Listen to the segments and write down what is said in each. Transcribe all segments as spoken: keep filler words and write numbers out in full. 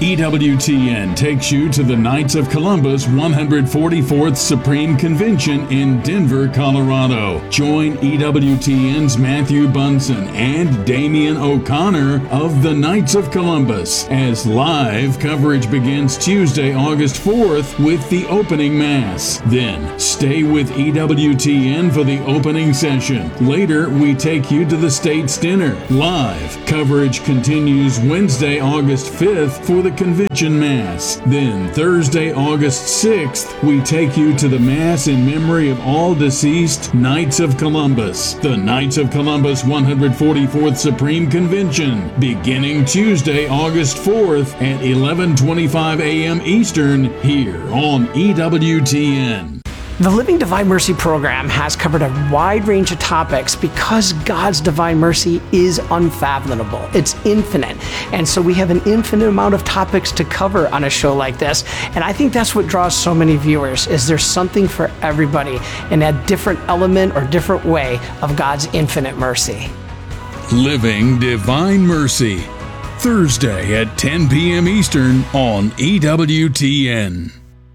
E W T N takes you to the Knights of Columbus one hundred forty-fourth Supreme Convention in Denver, Colorado. Join E W T N's Matthew Bunson and Damian O'Connor of the Knights of Columbus as live coverage begins Tuesday, August fourth with the opening Mass. Then stay with E W T N for the opening session. Later, we take you to the State's Dinner. Live coverage continues Wednesday, August fifth for the Convention Mass. Then Thursday, August sixth, we take you to the Mass in memory of all deceased Knights of Columbus. The Knights of Columbus one hundred forty-fourth Supreme Convention, beginning Tuesday, August fourth at eleven twenty-five a.m. Eastern, here on E W T N. The Living Divine Mercy program has covered a wide range of topics because God's divine mercy is unfathomable. It's infinite. And so we have an infinite amount of topics to cover on a show like this. And I think that's what draws so many viewers, is there's something for everybody in a different element or different way of God's infinite mercy. Living Divine Mercy, Thursday at ten p.m. Eastern on E W T N.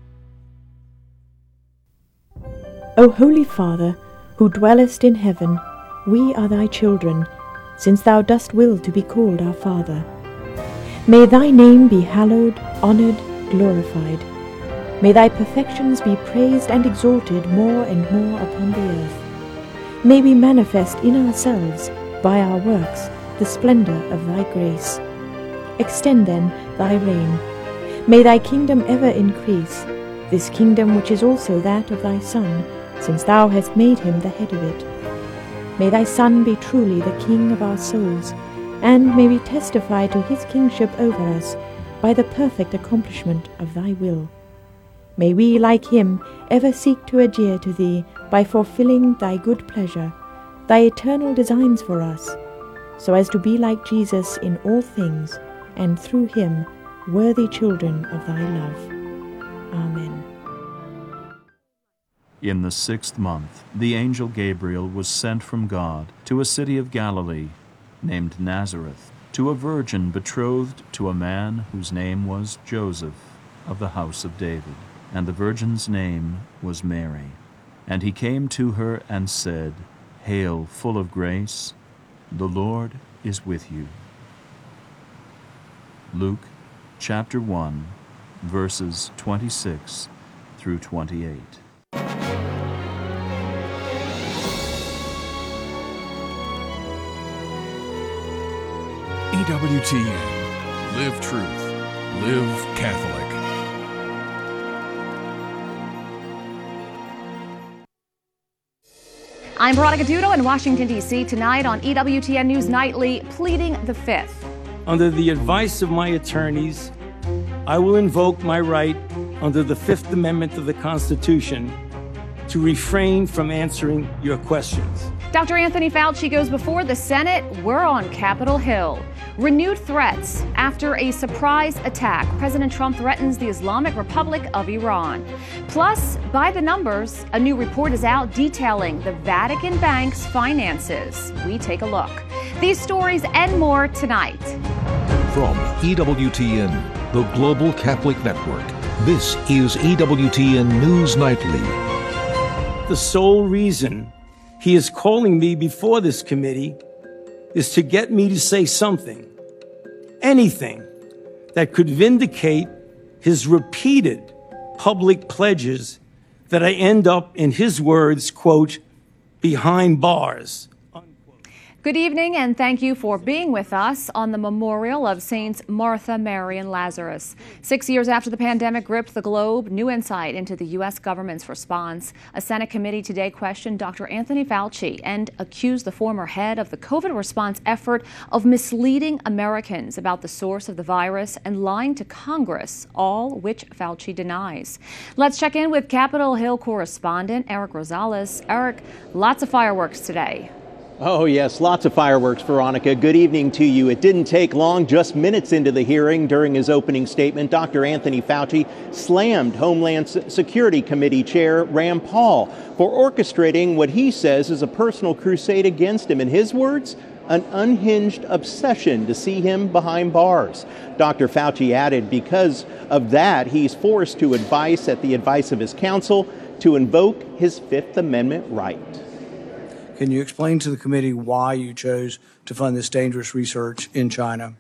O Holy Father, who dwellest in heaven, we are thy children, since thou dost will to be called our Father. May thy name be hallowed, honored, glorified. May thy perfections be praised and exalted more and more upon the earth. May we manifest in ourselves, by our works, the splendor of thy grace. Extend then thy reign. May thy kingdom ever increase, this kingdom which is also that of thy Son, since thou hast made him the head of it. May thy Son be truly the King of our souls, and may we testify to his kingship over us by the perfect accomplishment of thy will. May we, like him, ever seek to adhere to thee by fulfilling thy good pleasure, thy eternal designs for us, so as to be like Jesus in all things, and through him, worthy children of thy love. Amen. In the sixth month, the angel Gabriel was sent from God to a city of Galilee named Nazareth, to a virgin betrothed to a man whose name was Joseph, of the house of David. And the virgin's name was Mary. And he came to her and said, Hail, full of grace, the Lord is with you. Luke chapter one, verses twenty-six through twenty-eight. E W T N. Live truth. Live Catholic. I'm Veronica Dudo in Washington, D C Tonight on E W T N News Nightly, pleading the Fifth. Under the advice of my attorneys, I will invoke my right under the Fifth Amendment of the Constitution to refrain from answering your questions. Doctor Anthony Fauci goes before the Senate. We're on Capitol Hill. Renewed threats after a surprise attack. President Trump threatens the Islamic Republic of Iran. Plus, by the numbers, a new report is out detailing the Vatican Bank's finances. We take a look. These stories and more tonight. From E W T N, the Global Catholic Network, this is E W T N News Nightly. The sole reason he is calling me before this committee is to get me to say something, anything, that could vindicate his repeated public pledges that I end up, in his words, quote, behind bars. Good evening, and thank you for being with us on the memorial of Saints Martha, Mary, and Lazarus. Six years after the pandemic gripped the globe, new insight into the U S government's response. A Senate committee today questioned Doctor Anthony Fauci and accused the former head of the COVID response effort of misleading Americans about the source of the virus and lying to Congress, all which Fauci denies. Let's check in with Capitol Hill correspondent Eric Rosales. Eric, lots of fireworks today. Oh, yes, lots of fireworks, Veronica. Good evening to you. It didn't take long, just minutes into the hearing. During his opening statement, Doctor Anthony Fauci slammed Homeland Security Committee Chair Rand Paul for orchestrating what he says is a personal crusade against him. In his words, an unhinged obsession to see him behind bars. Doctor Fauci added because of that, he's forced to advise at the advice of his counsel to invoke his Fifth Amendment right. Can you explain to the committee why you chose to fund this dangerous research in China?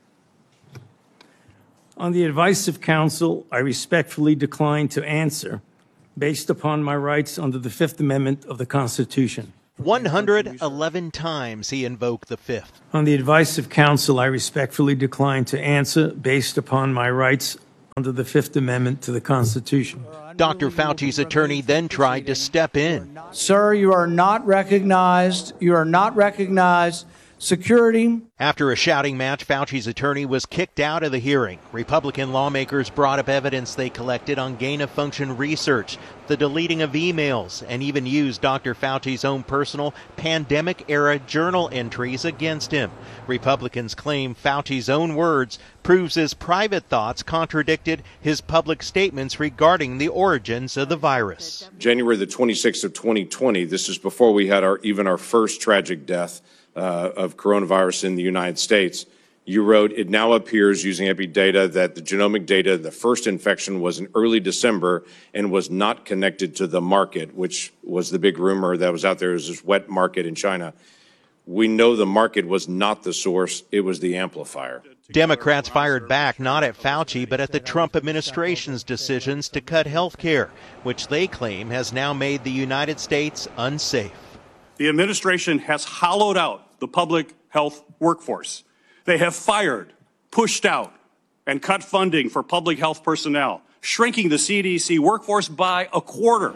On the advice of counsel, I respectfully decline to answer based upon my rights under the Fifth Amendment of the Constitution. one hundred eleven times he invoked the Fifth. On the advice of counsel, I respectfully decline to answer based upon my rights under the Fifth Amendment to the Constitution. Doctor Fauci's attorney then tried to step in. Sir, you are not recognized. You are not recognized. Security. After a shouting match, Fauci's attorney was kicked out of the hearing. Republican lawmakers brought up evidence they collected on gain-of-function research, the deleting of emails, and even used Doctor Fauci's own personal pandemic-era journal entries against him. Republicans claim Fauci's own words proves his private thoughts contradicted his public statements regarding the origins of the virus. January the twenty-sixth of twenty twenty, this is before we had our even our first tragic death Uh, of coronavirus in the United States. You wrote, it now appears using Epi data that the genomic data, the first infection was in early December and was not connected to the market, which was the big rumor that was out there, was this wet market in China. We know the market was not the source, it was the amplifier. Democrats fired back not at Fauci, but at the Trump administration's decisions to cut health care, which they claim has now made the United States unsafe. The administration has hollowed out the public health workforce. They have fired, pushed out, and cut funding for public health personnel, shrinking the C D C workforce by a quarter.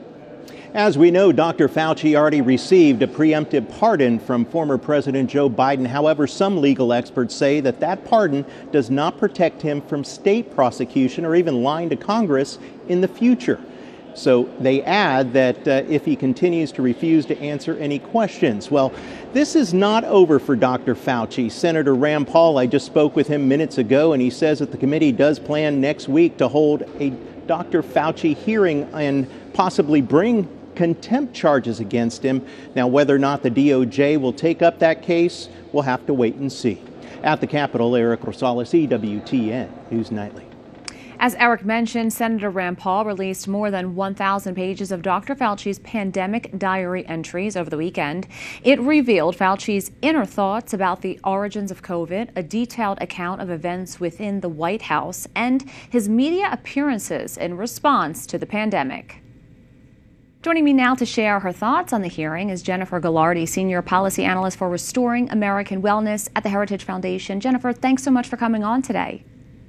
As we know, Doctor Fauci already received a preemptive pardon from former President Joe Biden. However, some legal experts say that that pardon does not protect him from state prosecution or even lying to Congress in the future. So they add that uh, if he continues to refuse to answer any questions. Well, this is not over for Doctor Fauci. Senator Rand Paul, I just spoke with him minutes ago, and he says that the committee does plan next week to hold a Doctor Fauci hearing and possibly bring contempt charges against him. Now, whether or not the D O J will take up that case, we'll have to wait and see. At the Capitol, Eric Rosales, E W T N News Nightly. As Eric mentioned, Senator Rand Paul released more than one thousand pages of Doctor Fauci's pandemic diary entries over the weekend. It revealed Fauci's inner thoughts about the origins of COVID, a detailed account of events within the White House, and his media appearances in response to the pandemic. Joining me now to share her thoughts on the hearing is Jennifer Ghilardi, Senior Policy Analyst for Restoring American Wellness at the Heritage Foundation. Jennifer, thanks so much for coming on today.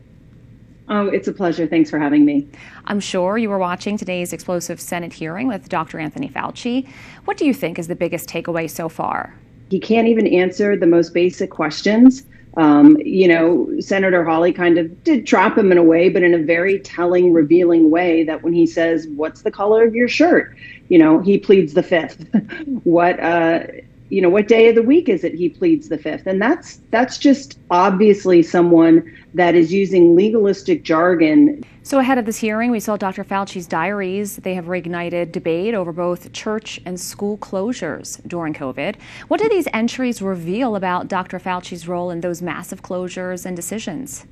Oh, it's a pleasure. Thanks for having me. I'm sure you were watching today's explosive Senate hearing with Doctor Anthony Fauci. What do you think is the biggest takeaway so far? He can't even answer the most basic questions. Um, you know, Senator Hawley kind of did trap him in a way, but in a very telling, revealing way that when he says, what's the color of your shirt? You know, he pleads the fifth. what, uh, you know, what day of the week is it he pleads the fifth? And that's that's just obviously someone that is using legalistic jargon. So ahead of this hearing, we saw Doctor Fauci's diaries. They have reignited debate over both church and school closures during COVID. What do these entries reveal about Doctor Fauci's role in those massive closures and decisions?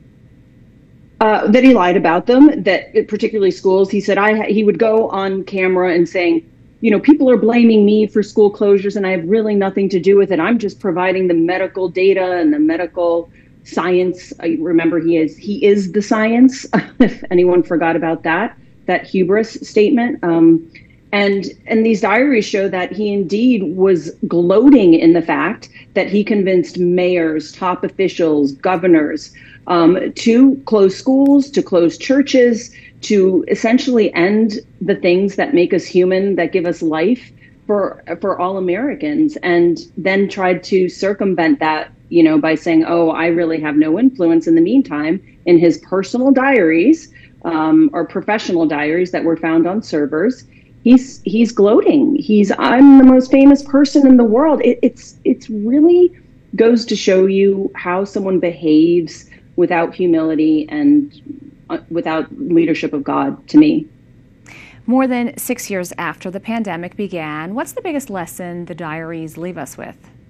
Uh, that he lied about them, that particularly schools. He said I he would go on camera and saying, you know, people are blaming me for school closures and I have really nothing to do with it. I'm just providing the medical data and the medical science. I remember he is he is the science, if anyone forgot about that, that hubris statement. Um, and and these diaries show that he indeed was gloating in the fact that he convinced mayors, top officials, governors um, to close schools, to close churches, to essentially end the things that make us human, that give us life for for all Americans, and then tried to circumvent that, you know, by saying, oh, I really have no influence in the meantime, in his personal diaries um, or professional diaries that were found on servers. He's he's gloating. He's I'm the most famous person in the world. It, it's it's really goes to show you how someone behaves without humility and uh, without leadership of God, to me. More than six years after the pandemic began, what's the biggest lesson the diaries leave us with?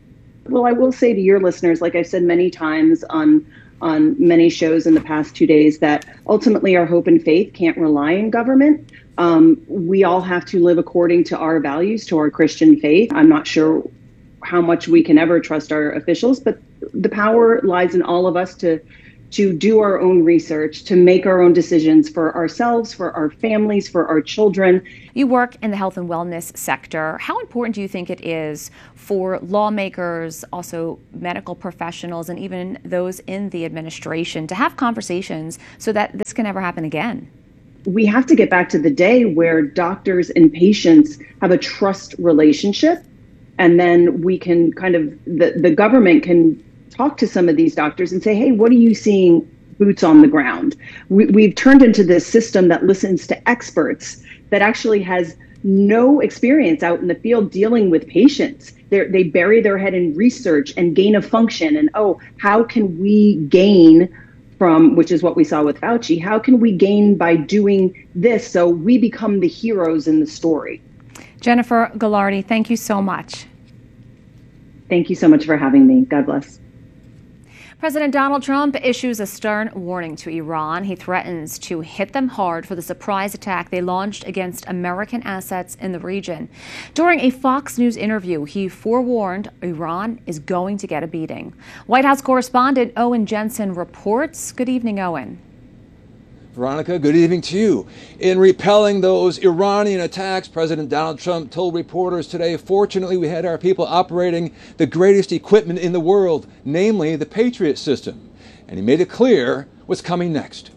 Well, I will say to your listeners, like I've said many times on on many shows in the past two days, that ultimately our hope and faith can't rely on government. Um, we all have to live according to our values, to our Christian faith. I'm not sure how much we can ever trust our officials, but the power lies in all of us to to do our own research, to make our own decisions for ourselves, for our families, for our children. You work in the health and wellness sector. How important do you think it is for lawmakers, also medical professionals, and even those in the administration to have conversations so that this can never happen again? We have to get back to the day where doctors and patients have a trust relationship, and then we can kind of, the, the government can talk to some of these doctors and say, hey, what are you seeing boots on the ground? We, we've turned into this system that listens to experts that actually has no experience out in the field dealing with patients. They're, they bury their head in research and gain of function. And, oh, how can we gain from, which is what we saw with Fauci, how can we gain by doing this so we become the heroes in the story? Jennifer Ghilardi, thank you so much. Thank you so much for having me. God bless. President Donald Trump issues a stern warning to Iran. He threatens to hit them hard for the surprise attack they launched against American assets in the region. During a Fox News interview, he forewarned Iran is going to get a beating. White House correspondent Owen Jensen reports. Good evening, Owen. Veronica, good evening to you. In repelling those Iranian attacks, President Donald Trump told reporters today, fortunately, we had our people operating the greatest equipment in the world, namely the Patriot system. And he made it clear what's coming next.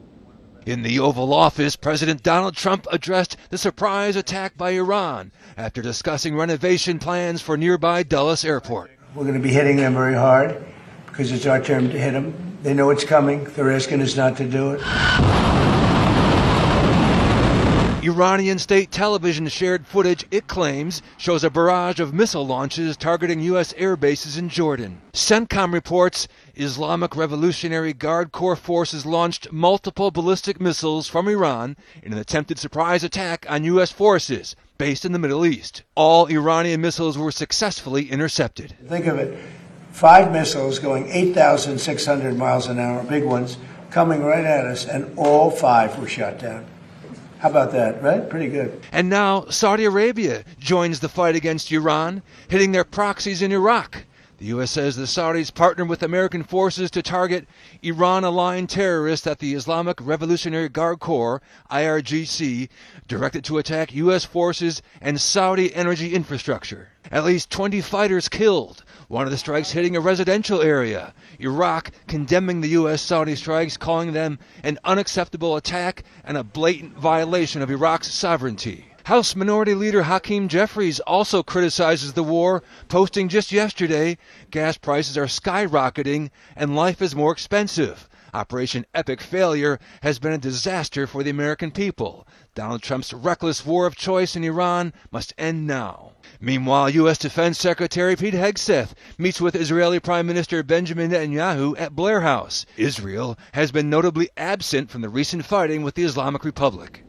In the Oval Office, President Donald Trump addressed the surprise attack by Iran after discussing renovation plans for nearby Dulles Airport. We're going to be hitting them very hard because it's our turn to hit them. They know it's coming. They're asking us not to do it. Iranian state television shared footage it claims shows a barrage of missile launches targeting U S air bases in Jordan. CENTCOM reports Islamic Revolutionary Guard Corps forces launched multiple ballistic missiles from Iran in an attempted surprise attack on U S forces based in the Middle East. All Iranian missiles were successfully intercepted. Think of it. Five missiles going eight thousand six hundred miles an hour, big ones, coming right at us, and all five were shot down. How about that, right? Pretty good. And now Saudi Arabia joins the fight against Iran, hitting their proxies in Iraq. The U S says the Saudis partnered with American forces to target Iran-aligned terrorists at the Islamic Revolutionary Guard Corps, I R G C, directed to attack U S forces and Saudi energy infrastructure. At least twenty fighters killed, one of the strikes hitting a residential area. Iraq condemning the U S-Saudi strikes, calling them an unacceptable attack and a blatant violation of Iraq's sovereignty. House Minority Leader Hakeem Jeffries also criticizes the war, posting just yesterday, gas prices are skyrocketing and life is more expensive. Operation Epic Failure has been a disaster for the American people. Donald Trump's reckless war of choice in Iran must end now. Meanwhile, U S Defense Secretary Pete Hegseth meets with Israeli Prime Minister Benjamin Netanyahu at Blair House. Israel has been notably absent from the recent fighting with the Islamic Republic.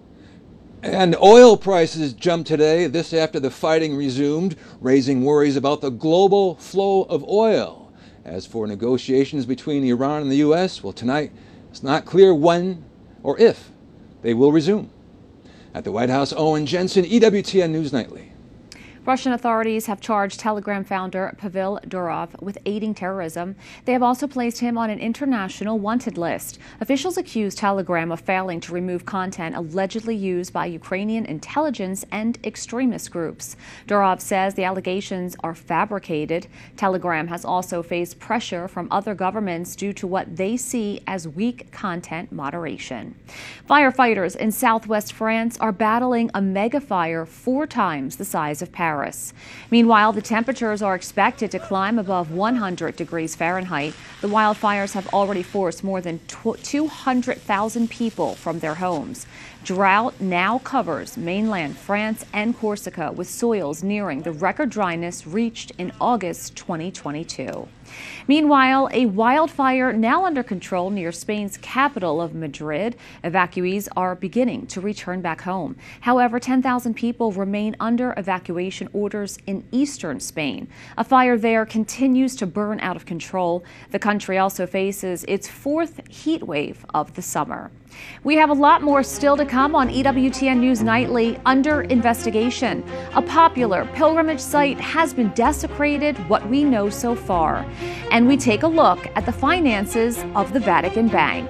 And oil prices jumped today, this after the fighting resumed, raising worries about the global flow of oil. As for negotiations between Iran and the U S, well, tonight it's not clear when or if they will resume. At the White House, Owen Jensen, E W T N News Nightly. Russian authorities have charged Telegram founder Pavel Durov with aiding terrorism. They have also placed him on an international wanted list. Officials accuse Telegram of failing to remove content allegedly used by Ukrainian intelligence and extremist groups. Durov says the allegations are fabricated. Telegram has also faced pressure from other governments due to what they see as weak content moderation. Firefighters in southwest France are battling a mega fire four times the size of Paris. Meanwhile, the temperatures are expected to climb above one hundred degrees Fahrenheit. The wildfires have already forced more than two hundred thousand people from their homes. Drought now covers mainland France and Corsica, with soils nearing the record dryness reached in August twenty twenty-two. Meanwhile, a wildfire now under control near Spain's capital of Madrid. Evacuees are beginning to return back home. However, ten thousand people remain under evacuation orders in eastern Spain. A fire there continues to burn out of control. The country also faces its fourth heat wave of the summer. We have a lot more still to come on E W T N News Nightly. Under investigation, a popular pilgrimage site has been desecrated, what we know so far. And we take a look at the finances of the Vatican Bank.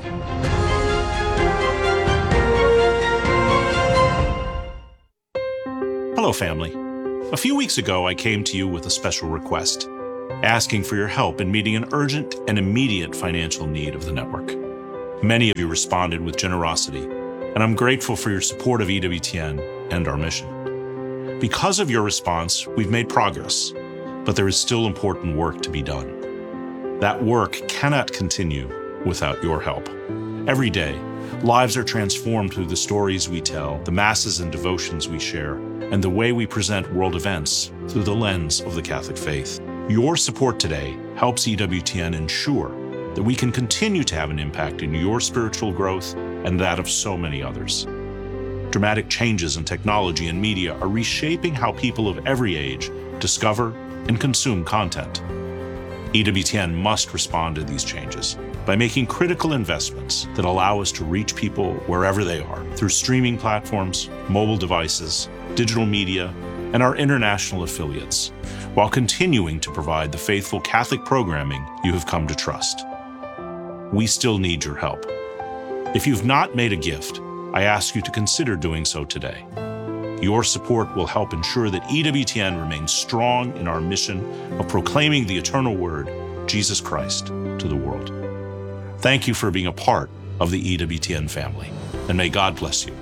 Hello, family. A few weeks ago, I came to you with a special request, asking for your help in meeting an urgent and immediate financial need of the network. Many of you responded with generosity, and I'm grateful for your support of E W T N and our mission. Because of your response, we've made progress, but there is still important work to be done. That work cannot continue without your help. Every day, lives are transformed through the stories we tell, the masses and devotions we share, and the way we present world events through the lens of the Catholic faith. Your support today helps E W T N ensure that we can continue to have an impact in your spiritual growth and that of so many others. Dramatic changes in technology and media are reshaping how people of every age discover and consume content. E W T N must respond to these changes by making critical investments that allow us to reach people wherever they are through streaming platforms, mobile devices, digital media, and our international affiliates, while continuing to provide the faithful Catholic programming you have come to trust. We still need your help. If you've not made a gift, I ask you to consider doing so today. Your support will help ensure that E W T N remains strong in our mission of proclaiming the eternal word, Jesus Christ, to the world. Thank you for being a part of the E W T N family, and may God bless you.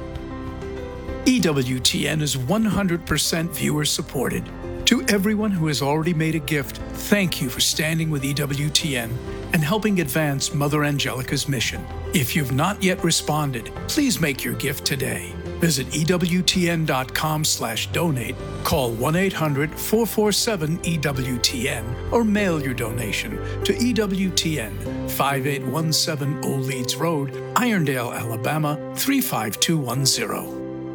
E W T N is one hundred percent viewer supported. To everyone who has already made a gift, thank you for standing with E W T N and helping advance Mother Angelica's mission. If you've not yet responded, please make your gift today. Visit E W T N dot com slash donate, call one eight hundred, four four seven, E W T N, or mail your donation to E W T N, five eight one seven Old Leeds Road, Irondale, Alabama, three five two one zero.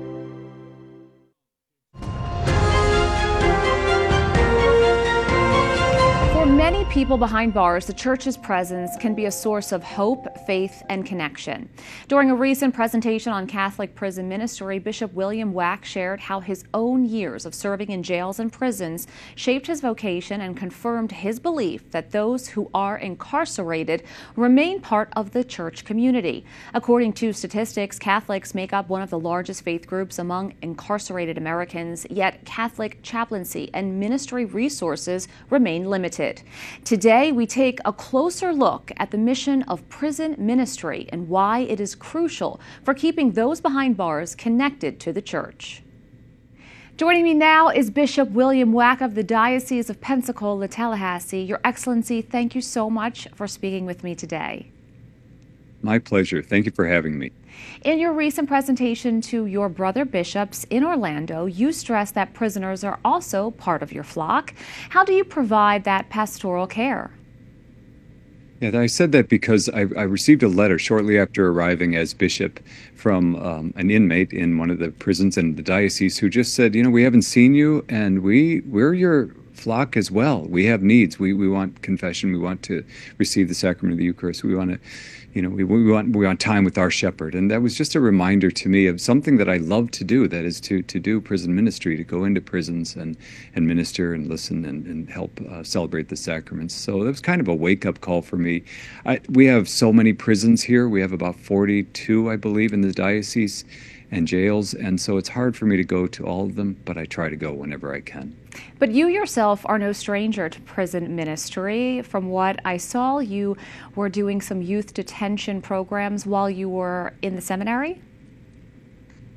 Many people behind bars, the church's presence can be a source of hope, faith, and connection. During a recent presentation on Catholic prison ministry, Bishop William Wack shared how his own years of serving in jails and prisons shaped his vocation and confirmed his belief that those who are incarcerated remain part of the church community. According to statistics, Catholics make up one of the largest faith groups among incarcerated Americans, yet Catholic chaplaincy and ministry resources remain limited. Today, we take a closer look at the mission of prison ministry and why it is crucial for keeping those behind bars connected to the church. Joining me now is Bishop William Wack of the Diocese of Pensacola, Tallahassee. Your Excellency, thank you so much for speaking with me today. My pleasure. Thank you for having me. In your recent presentation to your brother bishops in Orlando, you stressed that prisoners are also part of your flock. How do you provide that pastoral care? Yeah, I said that because I, I received a letter shortly after arriving as bishop from um, an inmate in one of the prisons in the diocese who just said, you know, we haven't seen you and we, we're your flock as well. We have needs. We, we want confession. We want to receive the sacrament of the Eucharist. We want to You know, we, we want we want time with our shepherd. And that was just a reminder to me of something that I love to do, that is to to do prison ministry, to go into prisons and, and minister and listen and, and help uh, celebrate the sacraments. So that was kind of a wake-up call for me. I, we have so many prisons here. We have about forty-two, I believe, in the diocese, and jails. And so it's hard for me to go to all of them, but I try to go whenever I can. But you yourself are no stranger to prison ministry. From what I saw, you were doing some youth detention programs while you were in the seminary?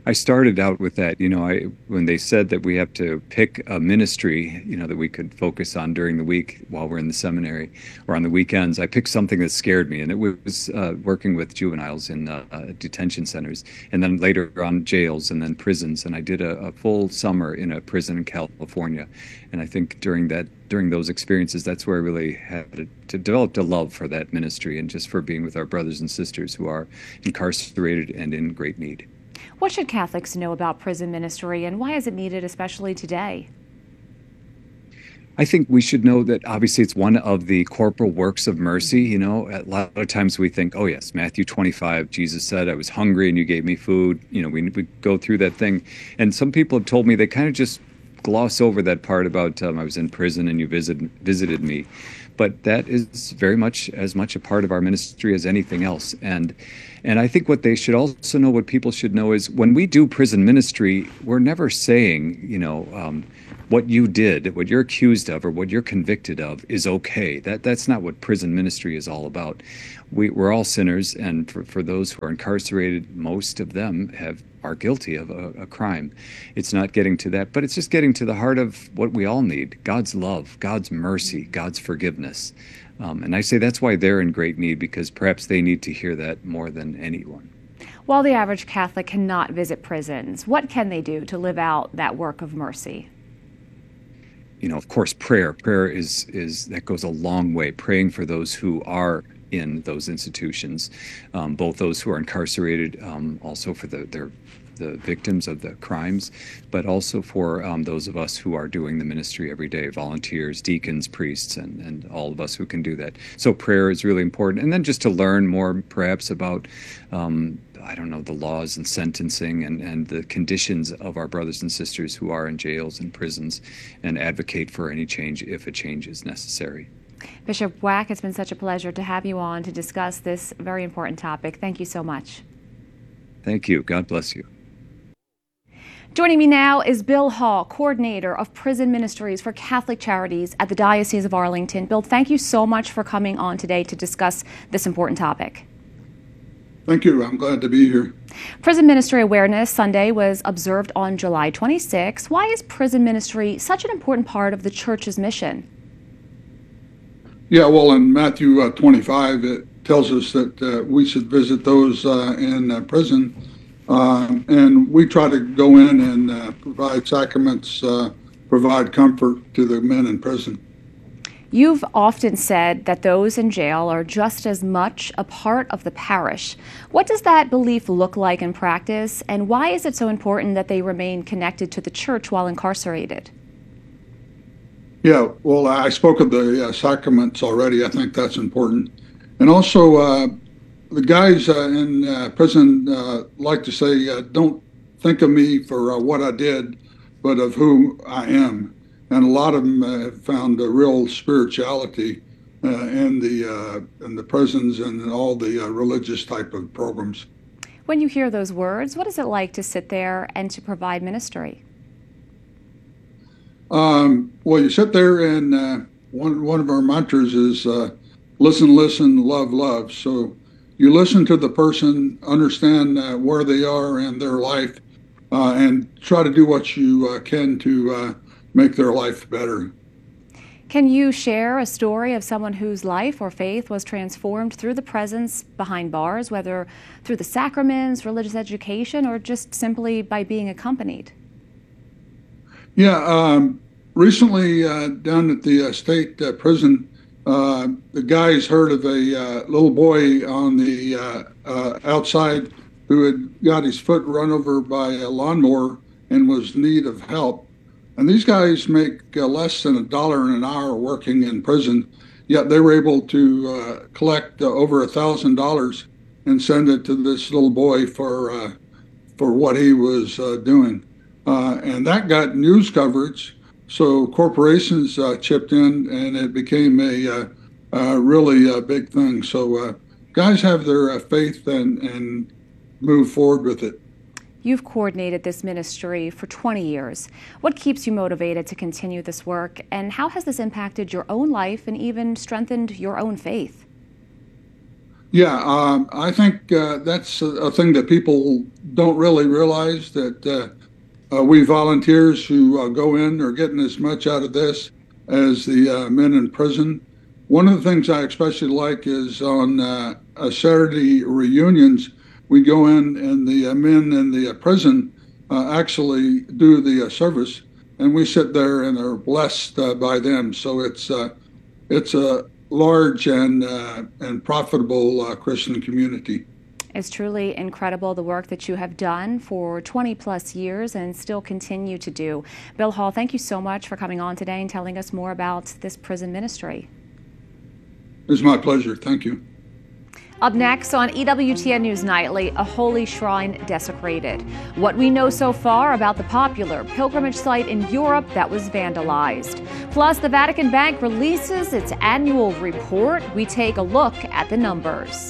I started out with that. You know, I when they said that we have to pick a ministry, you know, that we could focus on during the week while we're in the seminary or on the weekends, I picked something that scared me, and it was uh, working with juveniles in uh, uh, detention centers, and then later on jails, and then prisons. And I did a, a full summer in a prison in California, and I think during that during those experiences, that's where I really had to, to develop a love for that ministry and just for being with our brothers and sisters who are incarcerated and in great need. What should Catholics know about prison ministry, and why is it needed, especially today? I think we should know that obviously it's one of the corporal works of mercy. You know, a lot of times we think, oh yes, Matthew twenty-five, Jesus said, I was hungry and you gave me food. You know, we, we go through that thing. And some people have told me they kind of just gloss over that part about um, I was in prison and you visit, visited me. But that is very much as much a part of our ministry as anything else. And and I think what they should also know, what people should know, is when we do prison ministry, we're never saying, you know, um, what you did, what you're accused of, or what you're convicted of is okay. That that's not what prison ministry is all about. We, we're all sinners, and for, for those who are incarcerated, most of them have are guilty of a, a crime. It's not getting to that, but it's just getting to the heart of what we all need: God's love, God's mercy, God's forgiveness. Um, and I say that's why they're in great need, because perhaps they need to hear that more than anyone. While the average Catholic cannot visit prisons, what can they do to live out that work of mercy? You know, of course, prayer. Prayer is is that goes a long way. Praying for those who are in those institutions, um, both those who are incarcerated, um, also for the their the victims of the crimes, but also for um, those of us who are doing the ministry every day, volunteers, deacons, priests, and, and all of us who can do that. So prayer is really important. And then just to learn more perhaps about, um, I don't know, the laws and sentencing and, and the conditions of our brothers and sisters who are in jails and prisons, and advocate for any change if a change is necessary. Bishop Wack, it's been such a pleasure to have you on to discuss this very important topic. Thank you so much. Thank you. God bless you. Joining me now is Bill Hall, coordinator of prison ministries for Catholic Charities at the Diocese of Arlington. Bill, thank you so much for coming on today to discuss this important topic. Thank you. I'm glad to be here. Prison Ministry Awareness Sunday was observed on July twenty-sixth. Why is prison ministry such an important part of the Church's mission? Yeah, well, in Matthew uh, twenty-five, it tells us that uh, we should visit those uh, in uh, prison. Uh, and we try to go in and uh, provide sacraments, uh, provide comfort to the men in prison. You've often said that those in jail are just as much a part of the parish. What does that belief look like in practice, and why is it so important that they remain connected to the Church while incarcerated? Yeah, well, I spoke of the uh, sacraments already. I think that's important. And also, uh, the guys uh, in uh, prison uh, like to say, uh, don't think of me for uh, what I did, but of who I am. And a lot of them uh, have found a real spirituality uh, in the uh, in the prisons and all the uh, religious type of programs. When you hear those words, what is it like to sit there and to provide ministry? Um, well, you sit there, and uh, one one of our mantras is uh, listen, listen, love, love. So you listen to the person, understand uh, where they are in their life, uh, and try to do what you uh, can to uh, make their life better. Can you share a story of someone whose life or faith was transformed through the presence behind bars, whether through the sacraments, religious education, or just simply by being accompanied? Yeah, um, recently uh, down at the uh, state uh, prison, Uh, the guys heard of a uh, little boy on the uh, uh, outside who had got his foot run over by a lawnmower and was in need of help. And these guys make uh, less than a dollar an hour working in prison, yet they were able to uh, collect uh, over a thousand dollars and send it to this little boy for uh, for what he was uh, doing. Uh, and that got news coverage. So corporations uh, chipped in, and it became a uh, uh, really uh, big thing. So uh, guys have their uh, faith and, and move forward with it. You've coordinated this ministry for twenty years. What keeps you motivated to continue this work, and how has this impacted your own life and even strengthened your own faith? Yeah, um, I think uh, that's a, a thing that people don't really realize, that uh, uh, we volunteers who uh, go in are getting as much out of this as the uh, men in prison. One of the things I especially like is on uh, uh, Saturday reunions, we go in and the uh, men in the uh, prison uh, actually do the uh, service, and we sit there and are blessed uh, by them. So it's uh, it's a large and uh, and profitable uh, Christian community. It's truly incredible the work that you have done for twenty plus years and still continue to do. Bill Hall, thank you so much for coming on today and telling us more about this prison ministry. It's my pleasure. Thank you. Up next on E W T N News Nightly, a holy shrine desecrated. What we know so far about the popular pilgrimage site in Europe that was vandalized. Plus, the Vatican Bank releases its annual report. We take a look at the numbers.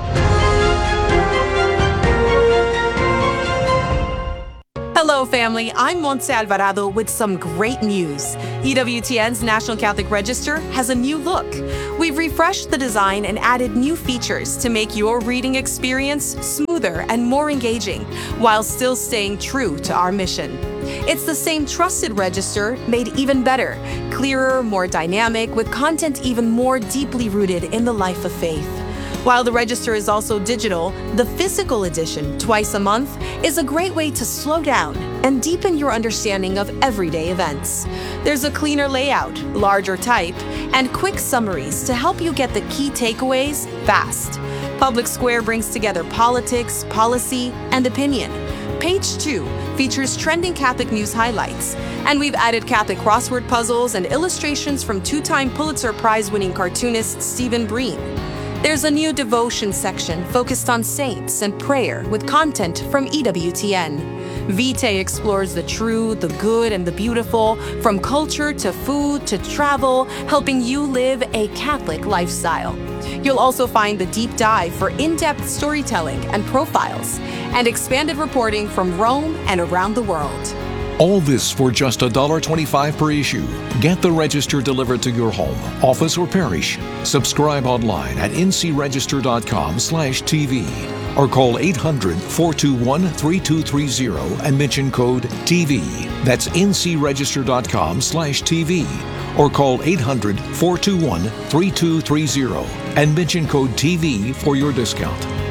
Hello, family. I'm Montse Alvarado with some great news. E W T N's National Catholic Register has a new look. We've refreshed the design and added new features to make your reading experience smoother and more engaging, while still staying true to our mission. It's the same trusted register, made even better, clearer, more dynamic, with content even more deeply rooted in the life of faith. While the register is also digital, the physical edition, twice a month, is a great way to slow down and deepen your understanding of everyday events. There's a cleaner layout, larger type, and quick summaries to help you get the key takeaways fast. Public Square brings together politics, policy, and opinion. Page two features trending Catholic news highlights, and we've added Catholic crossword puzzles and illustrations from two-time Pulitzer Prize-winning cartoonist Stephen Breen. There's a new devotion section focused on saints and prayer with content from E W T N. Vitae explores the true, the good, and the beautiful, from culture to food to travel, helping you live a Catholic lifestyle. You'll also find the deep dive for in-depth storytelling and profiles, and expanded reporting from Rome and around the world. All this for just one dollar twenty-five per issue. Get the register delivered to your home, office, or parish. Subscribe online at n c register dot com slash t v or call eight hundred, four two one, three two three zero and mention code T V. That's n c register dot com slash T V or call eight hundred, four two one, three two three zero and mention code T V for your discount.